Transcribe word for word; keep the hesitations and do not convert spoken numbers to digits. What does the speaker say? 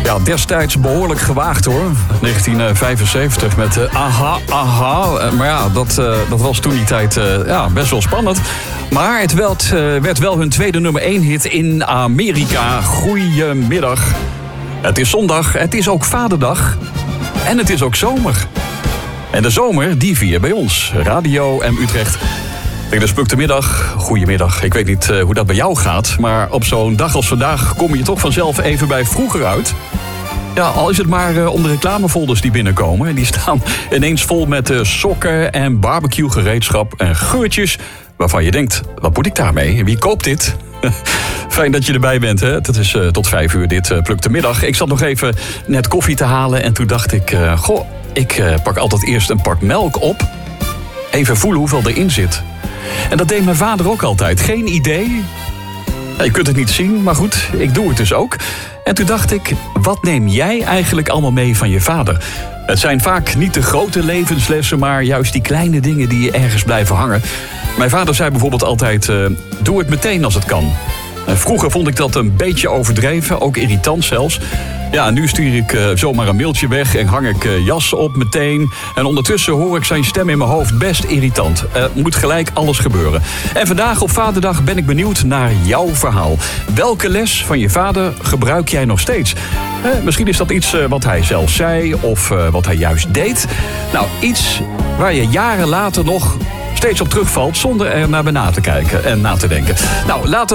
Ja, destijds behoorlijk gewaagd hoor. negentien vijfenzeventig met uh, aha, aha. Uh, maar ja, dat, uh, dat was toen die tijd uh, ja, best wel spannend. Maar het werd, uh, werd wel hun tweede nummer één hit in Amerika. Goedemiddag. Het is zondag, het is ook Vaderdag. En het is ook zomer. En de zomer, die vier bij ons. Radio M Utrecht. Het is Pluk de Middag. Goedemiddag. Ik weet niet uh, hoe dat bij jou gaat. Maar op zo'n dag als vandaag kom je toch vanzelf even bij vroeger uit. Ja, al is het maar uh, om de reclamefolders die binnenkomen. En die staan ineens vol met uh, sokken en barbecue gereedschap en geurtjes. Waarvan je denkt, wat moet ik daarmee? Wie koopt dit? Fijn dat je erbij bent, hè? Het is uh, tot vijf uur dit uh, Pluk de Middag. Ik zat nog even net koffie te halen en toen dacht ik... Uh, goh, ik uh, pak altijd eerst een pak melk op. Even voelen hoeveel erin zit. En dat deed mijn vader ook altijd. Geen idee. Ja, je kunt het niet zien, maar goed, ik doe het dus ook. En toen dacht ik, wat neem jij eigenlijk allemaal mee van je vader? Het zijn vaak niet de grote levenslessen, maar juist die kleine dingen die je ergens blijven hangen. Mijn vader zei bijvoorbeeld altijd, uh, doe het meteen als het kan. Uh, vroeger vond ik dat een beetje overdreven, ook irritant zelfs. Ja, nu stuur ik uh, zomaar een mailtje weg en hang ik uh, jas op meteen. En ondertussen hoor ik zijn stem in mijn hoofd best irritant. Er uh, moet gelijk alles gebeuren. En vandaag op Vaderdag ben ik benieuwd naar jouw verhaal. Welke les van je vader gebruik jij nog steeds? Eh, misschien is dat iets uh, wat hij zelf zei of uh, wat hij juist deed. Nou, iets waar je jaren later nog steeds op terugvalt zonder er naar na te kijken en na te denken. Nou, laten